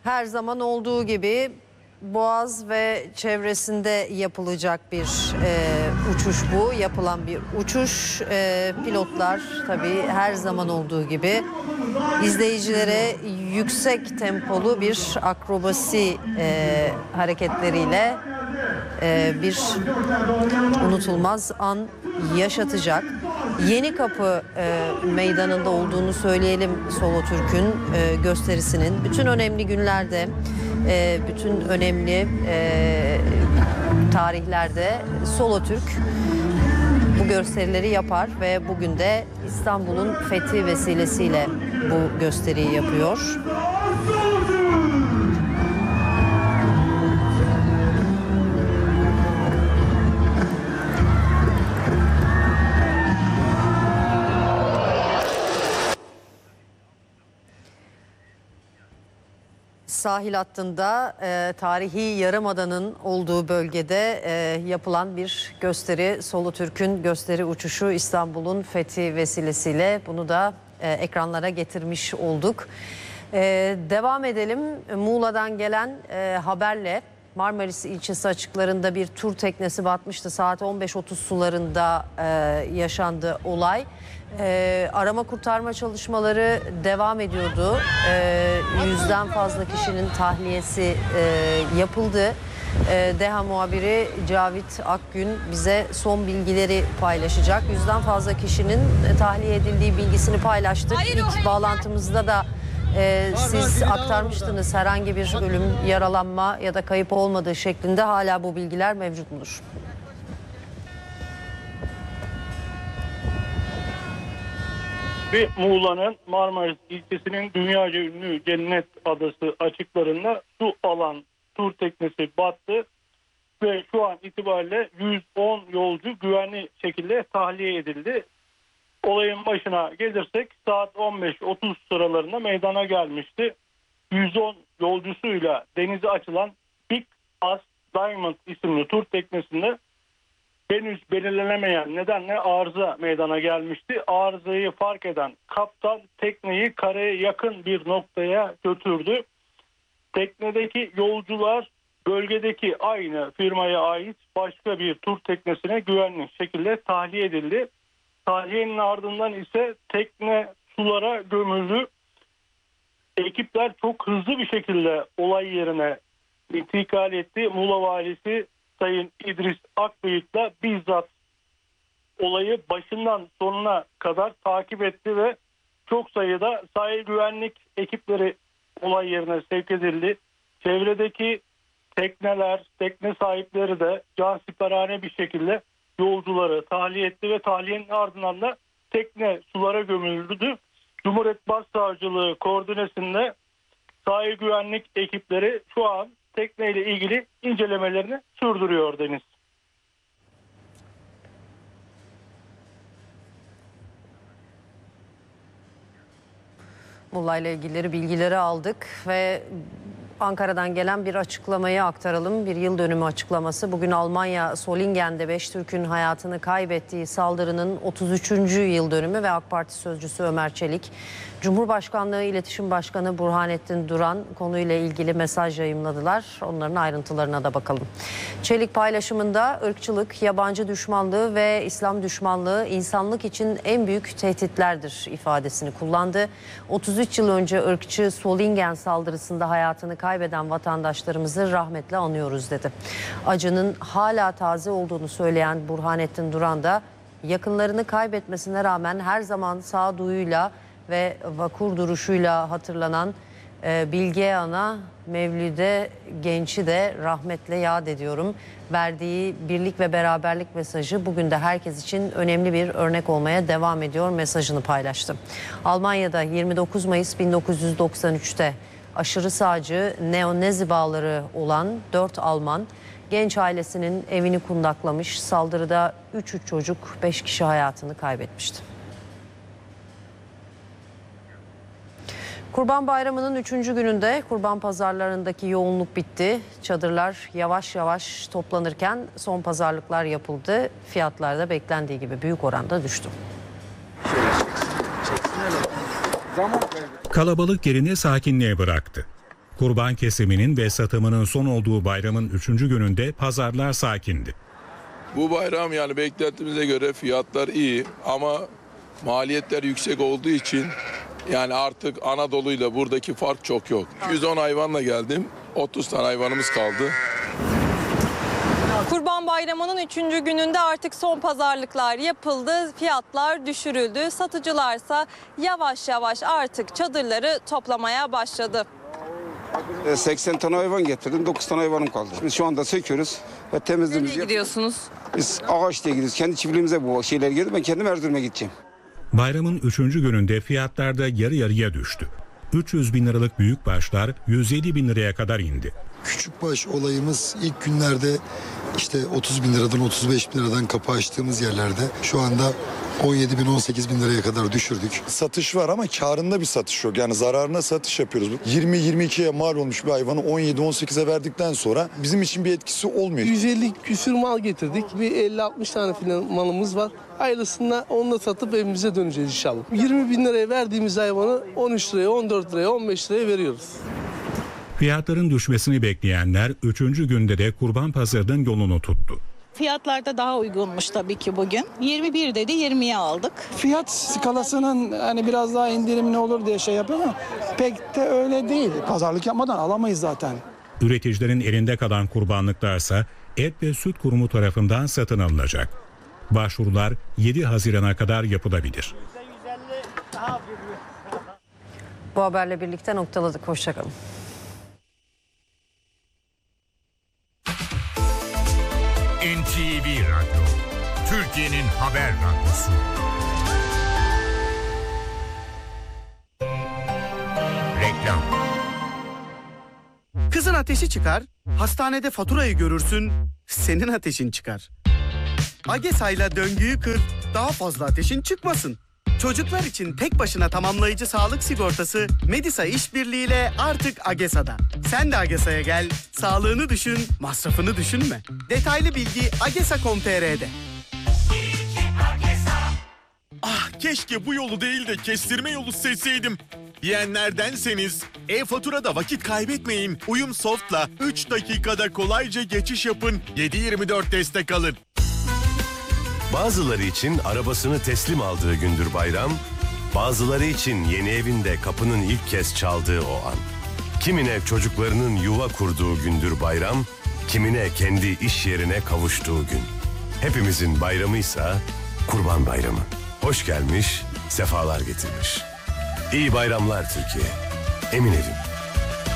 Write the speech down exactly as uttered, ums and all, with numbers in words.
Her zaman olduğu gibi Boğaz ve çevresinde yapılacak bir e, uçuş bu. Yapılan bir uçuş. E, pilotlar tabii her zaman olduğu gibi izleyicilere yüksek tempolu bir akrobasi e, hareketleriyle e, bir unutulmaz an yaşatacak. Yenikapı e, Meydanı'nda olduğunu söyleyelim Solo Türk'ün e, gösterisinin. Bütün önemli günlerde, e, bütün önemli e, tarihlerde Solo Türk bu gösterileri yapar ve bugün de İstanbul'un fethi vesilesiyle bu gösteriyi yapıyor. Sahil hattında e, tarihi Yarımada'nın olduğu bölgede e, yapılan bir gösteri. Solo Türk'ün gösteri uçuşu İstanbul'un fethi vesilesiyle bunu da e, ekranlara getirmiş olduk. E, devam edelim. Muğla'dan gelen e, haberle Marmaris ilçesi açıklarında bir tur teknesi batmıştı. Saat on beş otuz sularında e, yaşandı olay. E, arama kurtarma çalışmaları devam ediyordu. E, yüzden fazla kişinin tahliyesi e, yapıldı. E, DEHA muhabiri Cavit Akgün bize son bilgileri paylaşacak. Yüzden fazla kişinin tahliye edildiği bilgisini paylaştık. İlk bağlantımızda da Ee, siz aktarmıştınız herhangi bir ölüm, yaralanma ya da kayıp olmadığı şeklinde. Hala bu bilgiler mevcut mudur? Ve Muğla'nın Marmaris ilçesinin dünyaca ünlü Cennet Adası açıklarında su alan tur teknesi battı ve şu an itibariyle yüz on yolcu güvenli şekilde tahliye edildi. Olayın başına gelirsek saat on beş otuz sıralarında meydana gelmişti. yüz on yolcusuyla denize açılan Big Ass Diamond isimli tur teknesinde henüz belirlenemeyen nedenle arıza meydana gelmişti. Arızayı fark eden kaptan tekneyi karaya yakın bir noktaya götürdü. Teknedeki yolcular bölgedeki aynı firmaya ait başka bir tur teknesine güvenli şekilde tahliye edildi. Tahliyenin ardından ise tekne sulara gömüldü. Ekipler çok hızlı bir şekilde olay yerine intikal etti. Muğla Valisi Sayın İdris Akbıyık'la bizzat olayı başından sonuna kadar takip etti ve çok sayıda sahil güvenlik ekipleri olay yerine sevk edildi. Çevredeki tekneler, tekne sahipleri de cansiperhane bir şekilde yolcuları tahliye etti ve tahliyenin ardından da tekne sulara gömüldü. Cumhuriyet Başsavcılığı koordinesinde sahil güvenlik ekipleri şu an tekneyle ilgili incelemelerini sürdürüyor Deniz. Muğla ile ilgili bilgileri aldık ve Ankara'dan gelen bir açıklamayı aktaralım. Bir yıl dönümü açıklaması. Bugün Almanya Solingen'de beş Türk'ün hayatını kaybettiği saldırının otuz üçüncü yıl dönümü ve AK Parti sözcüsü Ömer Çelik, Cumhurbaşkanlığı İletişim Başkanı Burhanettin Duran konuyla ilgili mesaj yayımladılar. Onların ayrıntılarına da bakalım. Çelik paylaşımında ırkçılık, yabancı düşmanlığı ve İslam düşmanlığı insanlık için en büyük tehditlerdir ifadesini kullandı. otuz üç yıl önce ırkçı Solingen saldırısında hayatını kaybeden vatandaşlarımızı rahmetle anıyoruz dedi. Acının hala taze olduğunu söyleyen Burhanettin Duran da yakınlarını kaybetmesine rağmen her zaman sağduyuyla ve vakur duruşuyla hatırlanan e, Bilge Ana Mevlüde Genç'i de rahmetle yad ediyorum. Verdiği birlik ve beraberlik mesajı bugün de herkes için önemli bir örnek olmaya devam ediyor mesajını paylaştı. Almanya'da yirmi dokuz Mayıs bin dokuz yüz doksan üç'te aşırı sağcı neonazi bağları olan dört Alman genç ailesinin evini kundaklamış. Saldırıda üç çocuk, beş kişi hayatını kaybetmişti. Kurban Bayramı'nın üçüncü gününde kurban pazarlarındaki yoğunluk bitti. Çadırlar yavaş yavaş toplanırken son pazarlıklar yapıldı. Fiyatlar da beklendiği gibi büyük oranda düştü. Kalabalık yerini sakinliğe bıraktı. Kurban kesiminin ve satımının son olduğu bayramın üçüncü gününde pazarlar sakindi. Bu bayram yani beklentimize göre fiyatlar iyi ama maliyetler yüksek olduğu için yani artık Anadolu'yla buradaki fark çok yok. yüz on hayvanla geldim, otuz tane hayvanımız kaldı. Kurban Bayramı'nın üçüncü gününde artık son pazarlıklar yapıldı, fiyatlar düşürüldü. Satıcılarsa yavaş yavaş artık çadırları toplamaya başladı. seksen tane hayvan getirdim, dokuz tane hayvanım kaldı. Biz şu anda söküyoruz ve temizliğimizi Nereye gidiyorsunuz? Biz Ağaç diye gidiyoruz. Kendi çiftliğimize bu şeyler girdi. Ben kendim Erzurum'a gideceğim. Bayramın üçüncü gününde fiyatlar da yarı yarıya düştü. üç yüz bin liralık büyük başlar yüz yedi bin liraya kadar indi. Küçükbaş olayımız ilk günlerde işte otuz bin liradan otuz beş bin liradan kapı açtığımız yerlerde şu anda on yedi bin on sekiz bin liraya kadar düşürdük. Satış var ama karında bir satış yok. Yani zararına satış yapıyoruz. yirmi yirmi ikiye mal olmuş bir hayvanı on yedi on sekize verdikten sonra bizim için bir etkisi olmuyor. yüz elli küsür mal getirdik. Bir elli altmış tane filan malımız var. Ayrısında onu da satıp evimize döneceğiz inşallah. yirmi bin liraya verdiğimiz hayvanı on üç liraya, on dört liraya, on beş liraya veriyoruz. Fiyatların düşmesini bekleyenler üçüncü günde de kurban pazarının yolunu tuttu. Fiyatlarda daha uygunmuş tabii ki bugün. yirmi bir dedi, yirmiye aldık. Fiyat skalasının hani biraz daha indirimli olur diye şey yapıyor ama pek de öyle değil. Pazarlık yapmadan alamayız zaten. Üreticilerin elinde kalan kurbanlıklarsa Et ve Süt Kurumu tarafından satın alınacak. Başvurular yedi Haziran'a kadar yapılabilir. Bu haberle birlikte noktaladık. Hoşçakalın. N T V Radyo, Türkiye'nin haber radyosu. Reklam. Kızın ateşi çıkar, hastanede faturayı görürsün, senin ateşin çıkar. Agesa'yla döngüyü kır, daha fazla ateşin çıkmasın. Çocuklar için tek başına tamamlayıcı sağlık sigortası Medisa işbirliğiyle artık Agesa'da. Sen de Agesa'ya gel, sağlığını düşün, masrafını düşünme. Detaylı bilgi agesa nokta com nokta t r'de. Ah, keşke bu yolu değil de kestirme yolu seçseydim diyenlerdenseniz e-faturada vakit kaybetmeyin. Uyum Soft'la üç dakikada kolayca geçiş yapın. yedi yirmi dört destek alın. Bazıları için arabasını teslim aldığı gündür bayram, bazıları için yeni evinde kapının ilk kez çaldığı o an. Kimine çocuklarının yuva kurduğu gündür bayram, kimine kendi iş yerine kavuştuğu gün. Hepimizin bayramıysa Kurban Bayramı. Hoş gelmiş, sefalar getirmiş. İyi bayramlar Türkiye. Emin evim.